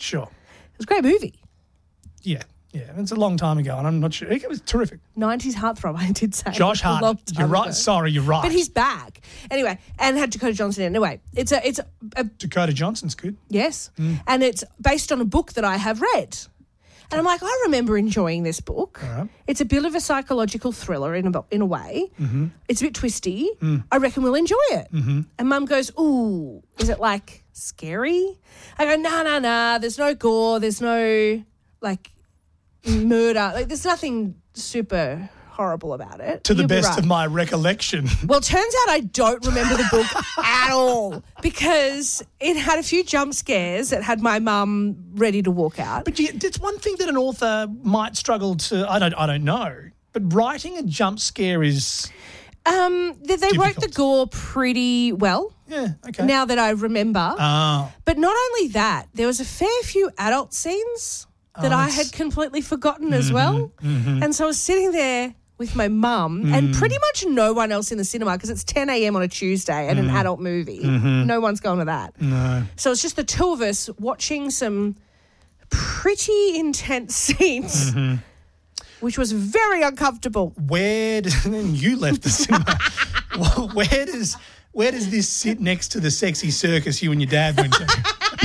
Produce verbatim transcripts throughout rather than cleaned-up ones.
Sure. It was a great movie. Yeah, yeah. It's a long time ago, and I'm not sure. It was terrific. nineties heartthrob, I did say. Josh A long Hart. time You're right. ago. Sorry, you're right. But he's back. Anyway, and had Dakota Johnson in it. Anyway, it's a, it's a, a Dakota Johnson's good. yes, and it's based on a book that I have read. And I'm like, I remember enjoying this book. All right. It's a bit of a psychological thriller in a, in a way. Mm-hmm. It's a bit twisty. Mm. I reckon we'll enjoy it. Mm-hmm. And Mum goes, ooh, is it like scary? I go, no, no, no, there's no gore. There's no like murder. Like, there's nothing super horrible about it. To the You'll be best right. of my recollection. Well, turns out I don't remember the book at all because it had a few jump scares that had my mum ready to walk out. But you, it's one thing that an author might struggle to. I don't. I don't know. But writing a jump scare is. Um, they, they wrote the Difficult. gore pretty well. Yeah. Okay. Now that I remember. Oh. But not only that, there was a fair few adult scenes that Oh, I that's- had completely forgotten as well. And so I was sitting there with my mum and pretty much no one else in the cinema because it's ten a.m. on a Tuesday and an adult movie. No one's going to that. No. So it's just the two of us watching some pretty intense scenes, which was very uncomfortable. Where does, and then you left the cinema. Well, where does where does this sit next to the sexy circus you and your dad went to?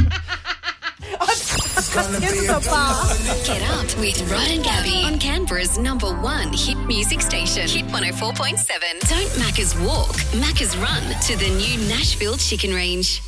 This is a bar. Get up with Rod and Gabby on Canberra's number one hit music station, Hit one oh four point seven. Don't Macca's walk, Macca's run to the new Nashville Chicken Range.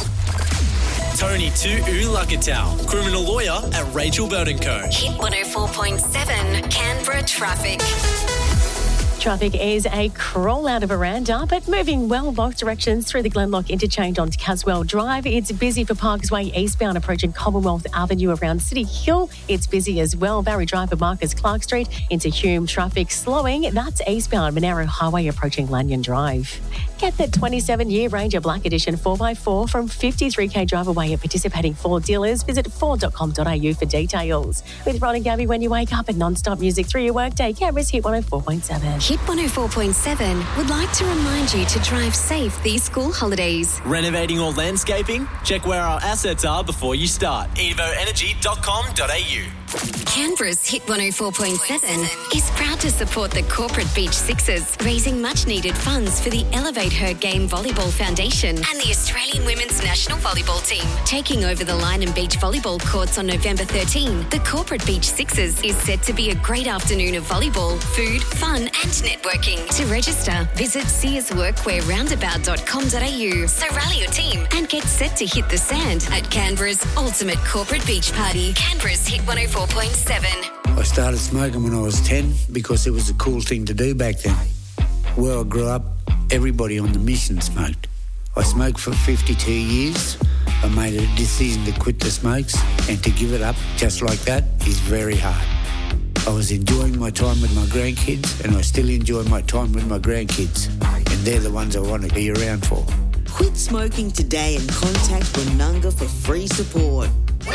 Tony to Ulagatal, criminal lawyer at Rachel Bird and Co. Hit one oh four point seven, Canberra traffic. Traffic is a crawl out of Aranda, but moving well both directions through the Glenlock interchange onto Caswell Drive. It's busy for Parkers Way eastbound approaching Commonwealth Avenue around City Hill. It's busy as well. Barry Drive for Marcus Clark Street into Hume. Traffic slowing. That's eastbound Monaro Highway approaching Lanyon Drive. Get the twenty-seven year Ranger Black Edition four by four from fifty-three k drive away at participating Ford dealers. Visit ford dot com dot a u for details. With Rod and Gabby when you wake up and non-stop music through your workday, Canberra's Hit one oh four point seven. Hit one oh four point seven would like to remind you to drive safe these school holidays. Renovating or landscaping? Check where our assets are before you start. evo energy dot com dot a u. Canberra's Hit one oh four point seven is proud to support the Corporate Beach Sixers, raising much-needed funds for the Elevate Her Game Volleyball Foundation and the Australian Women's National Volleyball Team. Taking over the Line and Beach volleyball courts on November thirteenth, the Corporate Beach Sixers is set to be a great afternoon of volleyball, food, fun and networking. To register, visit sears workwear roundabout dot com dot a u. So rally your team and get set to hit the sand at Canberra's ultimate corporate beach party. Canberra's Hit one oh four point seven. I started smoking when I was ten because it was a cool thing to do back then. Where I grew up, everybody on the mission smoked. I smoked for fifty-two years. I made a decision to quit the smokes, and to give it up just like that is very hard. I was enjoying my time with my grandkids, and I still enjoy my time with my grandkids, and they're the ones I want to be around for. Quit smoking today and contact Wenunga for free support.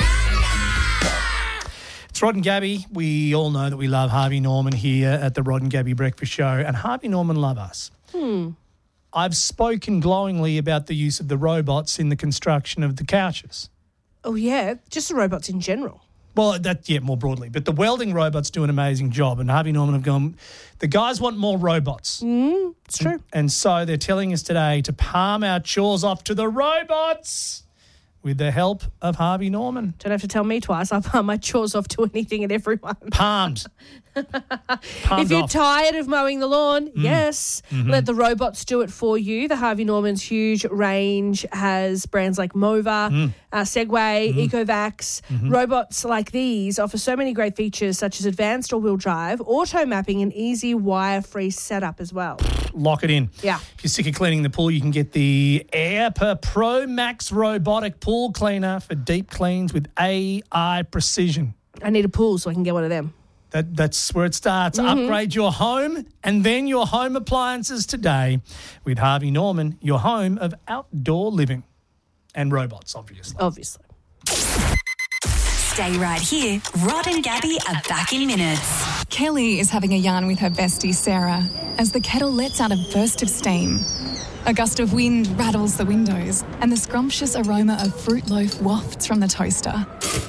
It's Rod and Gabby. We all know that we love Harvey Norman here at the Rod and Gabby Breakfast Show, and Harvey Norman love us. Hmm. I've spoken glowingly about the use of the robots in the construction of the couches. Oh, yeah, just the robots in general. Well, that yeah, more broadly. But the welding robots do an amazing job, and Harvey Norman have gone, the guys want more robots. Mm, it's true. And, and so they're telling us today to palm our chores off to the robots with the help of Harvey Norman. Don't have to tell me twice. I palm my chores off to anything and everyone. Palmed. Palmed If you're off. tired of mowing the lawn, yes, Mhm. let the robots do it for you. The Harvey Norman's huge range has brands like Mova, Mm. uh, Segway, Mhm. Ecovacs. Mhm. Robots like these offer so many great features such as advanced all-wheel drive, auto mapping, and easy wire-free setup as well. Lock it in. Yeah. If you're sick of cleaning the pool, you can get the Airpa Pro Max robotic pool cleaner for deep cleans with A I precision. I need a pool so I can get one of them. That, that's where it starts. Mhm. Upgrade your home and then your home appliances today with Harvey Norman, your home of outdoor living and robots, obviously. Obviously. Stay right here. Rod and Gabby are back in minutes. Kelly is having a yarn with her bestie Sarah as the kettle lets out a burst of steam. A gust of wind rattles the windows and the scrumptious aroma of fruit loaf wafts from the toaster.